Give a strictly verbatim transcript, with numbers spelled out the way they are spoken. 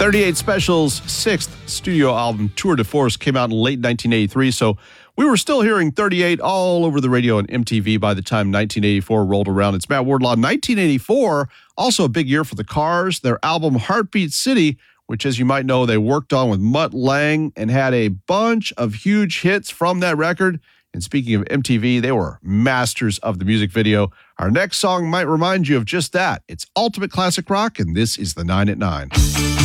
thirty-eight Special's sixth studio album, Tour de Force, came out in late nineteen eighty-three, so we were still hearing thirty-eight all over the radio and M T V by the time nineteen eighty-four rolled around. It's Matt Wardlaw. nineteen eighty-four, also a big year for the Cars. Their album Heartbeat City, which, as you might know, they worked on with Mutt Lange and had a bunch of huge hits from that record. And speaking of M T V, they were masters of the music video. Our next song might remind you of just that. It's Ultimate Classic Rock, and this is the nine at nine.